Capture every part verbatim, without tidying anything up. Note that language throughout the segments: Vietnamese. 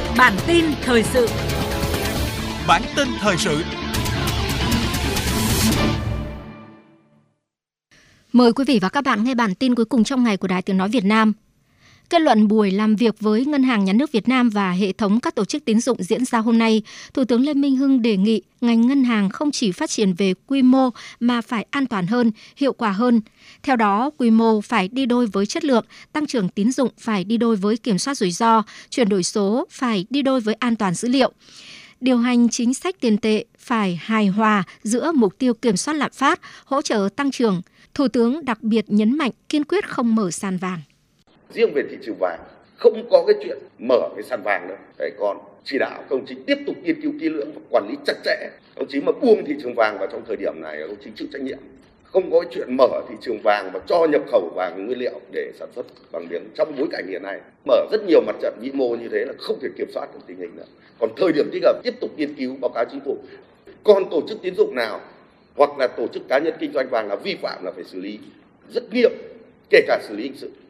Bản tin thời sự. Bản tin thời sự. Mời quý vị và các bạn nghe bản tin cuối cùng trong ngày của Đài Tiếng nói Việt Nam. Kết luận buổi làm việc với Ngân hàng Nhà nước Việt Nam và hệ thống các tổ chức tín dụng diễn ra hôm nay, Thủ tướng Lê Minh Hưng đề nghị ngành ngân hàng không chỉ phát triển về quy mô mà phải an toàn hơn, hiệu quả hơn. Theo đó, quy mô phải đi đôi với chất lượng, tăng trưởng tín dụng phải đi đôi với kiểm soát rủi ro, chuyển đổi số phải đi đôi với an toàn dữ liệu. Điều hành chính sách tiền tệ phải hài hòa giữa mục tiêu kiểm soát lạm phát, hỗ trợ tăng trưởng. Thủ tướng đặc biệt nhấn mạnh kiên quyết không mở sàn vàng. Riêng về thị trường vàng, không có cái chuyện mở cái sàn vàng đâu. Đấy, còn chỉ đạo các ông chí tiếp tục nghiên cứu kỹ lưỡng và quản lý chặt chẽ. Ông chí mà buông thị trường vàng vào trong thời điểm này, ông chí chịu trách nhiệm. Không có chuyện mở thị trường vàng và cho nhập khẩu vàng nguyên liệu để sản xuất vàng miếng trong bối cảnh hiện nay. Mở rất nhiều mặt trận vĩ mô như thế là không thể kiểm soát được tình hình nữa. Còn thời điểm thích hợp tiếp tục nghiên cứu báo cáo chính phủ. Còn tổ chức tín dụng nào hoặc là tổ chức cá nhân kinh doanh vàng là vi phạm là phải xử lý rất nghiêm, kể cả xử lý hình sự.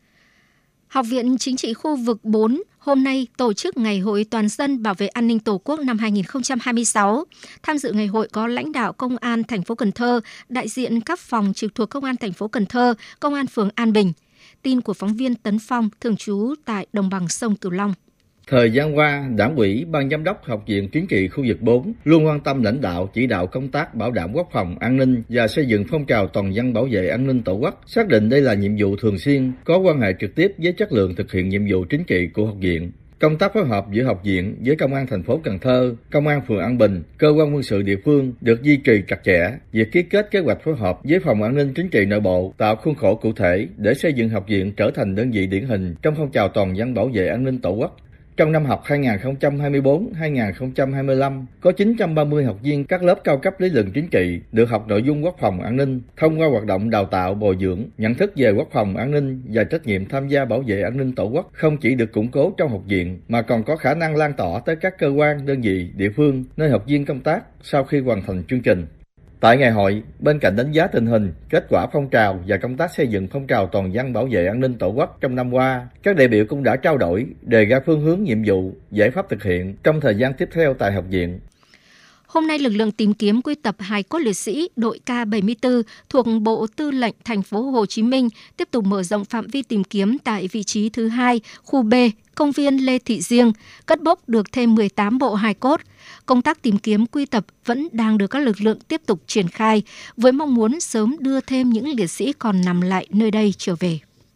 Học viện Chính trị khu vực bốn hôm nay tổ chức Ngày hội Toàn dân bảo vệ an ninh Tổ quốc năm hai không hai sáu. Tham dự ngày hội có lãnh đạo Công an thành phố Cần Thơ, đại diện các phòng trực thuộc Công an thành phố Cần Thơ, Công an phường An Bình. Tin của phóng viên Tấn Phong, thường trú tại đồng bằng sông Cửu Long. Thời gian qua, Đảng ủy, Ban giám đốc Học viện Chính trị khu vực bốn luôn quan tâm lãnh đạo, chỉ đạo công tác bảo đảm quốc phòng, an ninh và xây dựng phong trào toàn dân bảo vệ an ninh Tổ quốc, xác định đây là nhiệm vụ thường xuyên, có quan hệ trực tiếp với chất lượng thực hiện nhiệm vụ chính trị của học viện. Công tác phối hợp giữa học viện với Công an thành phố Cần Thơ, Công an phường An Bình, cơ quan quân sự địa phương được duy trì chặt chẽ. Việc ký kết kế hoạch phối hợp với Phòng An ninh Chính trị nội bộ tạo khuôn khổ cụ thể để xây dựng học viện trở thành đơn vị điển hình trong phong trào toàn dân bảo vệ an ninh Tổ quốc. Trong năm học hai không hai tư - hai không hai lăm, có chín trăm ba mươi học viên các lớp cao cấp lý luận chính trị được học nội dung quốc phòng an ninh thông qua hoạt động đào tạo bồi dưỡng, nhận thức về quốc phòng an ninh và trách nhiệm tham gia bảo vệ an ninh Tổ quốc không chỉ được củng cố trong học viện mà còn có khả năng lan tỏa tới các cơ quan, đơn vị, địa phương nơi học viên công tác sau khi hoàn thành chương trình. Tại ngày hội, bên cạnh đánh giá tình hình, kết quả phong trào và công tác xây dựng phong trào toàn dân bảo vệ an ninh Tổ quốc trong năm qua, các đại biểu cũng đã trao đổi, đề ra phương hướng nhiệm vụ, giải pháp thực hiện trong thời gian tiếp theo tại học viện. Hôm nay, lực lượng tìm kiếm quy tập hài cốt liệt sĩ đội K bảy mươi tư thuộc Bộ Tư lệnh Thành phố Hồ Chí Minh tiếp tục mở rộng phạm vi tìm kiếm tại vị trí thứ hai, khu B, công viên Lê Thị Riêng, cất bốc được thêm mười tám bộ hài cốt. Công tác tìm kiếm quy tập vẫn đang được các lực lượng tiếp tục triển khai với mong muốn sớm đưa thêm những liệt sĩ còn nằm lại nơi đây trở về.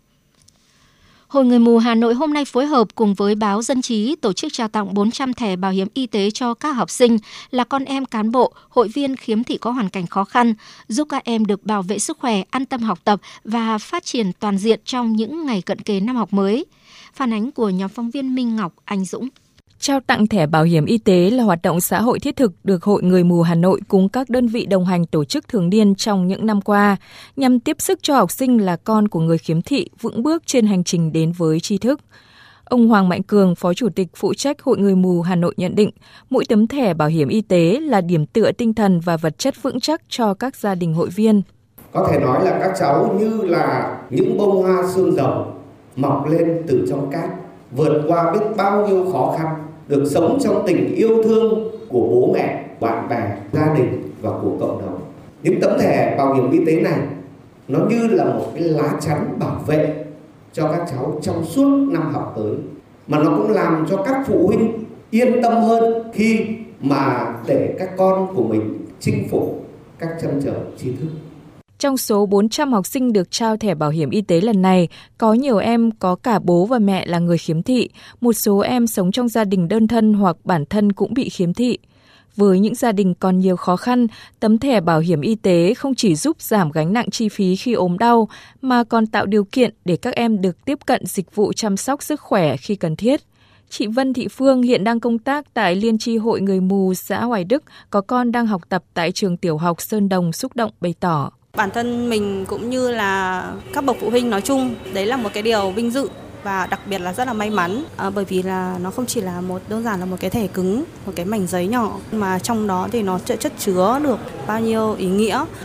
Hội Người mù Hà Nội hôm nay phối hợp cùng với báo Dân trí tổ chức trao tặng bốn trăm thẻ bảo hiểm y tế cho các học sinh là con em cán bộ, hội viên khiếm thị có hoàn cảnh khó khăn, giúp các em được bảo vệ sức khỏe, an tâm học tập và phát triển toàn diện trong những ngày cận kề năm học mới. Phản ánh của nhóm phóng viên Minh Ngọc, Anh Dũng. Trao tặng thẻ bảo hiểm y tế là hoạt động xã hội thiết thực được Hội Người mù Hà Nội cùng các đơn vị đồng hành tổ chức thường niên trong những năm qua, nhằm tiếp sức cho học sinh là con của người khiếm thị vững bước trên hành trình đến với tri thức. Ông Hoàng Mạnh Cường, Phó Chủ tịch phụ trách Hội Người mù Hà Nội nhận định, mỗi tấm thẻ bảo hiểm y tế là điểm tựa tinh thần và vật chất vững chắc cho các gia đình hội viên. Có thể nói là các cháu như là những bông hoa xương rồng mọc lên từ trong cát, vượt qua biết bao nhiêu khó khăn, được sống trong tình yêu thương của bố mẹ, bạn bè, gia đình và của cộng đồng. Những tấm thẻ bảo hiểm y tế này nó như là một cái lá chắn bảo vệ cho các cháu trong suốt năm học tới, mà nó cũng làm cho các phụ huynh yên tâm hơn khi mà để các con của mình chinh phục các trăn trở tri thức. Trong số bốn trăm học sinh được trao thẻ bảo hiểm y tế lần này, có nhiều em có cả bố và mẹ là người khiếm thị, một số em sống trong gia đình đơn thân hoặc bản thân cũng bị khiếm thị. Với những gia đình còn nhiều khó khăn, tấm thẻ bảo hiểm y tế không chỉ giúp giảm gánh nặng chi phí khi ốm đau, mà còn tạo điều kiện để các em được tiếp cận dịch vụ chăm sóc sức khỏe khi cần thiết. Chị Vân Thị Phương hiện đang công tác tại Liên chi hội Người mù xã Hoài Đức, có con đang học tập tại trường tiểu học Sơn Đồng xúc động bày tỏ. Bản thân mình cũng như là các bậc phụ huynh nói chung, đấy là một cái điều vinh dự và đặc biệt là rất là may mắn, à, bởi vì là nó không chỉ là một đơn giản là một cái thẻ cứng, một cái mảnh giấy nhỏ, mà trong đó thì nó chất chứa được bao nhiêu ý nghĩa.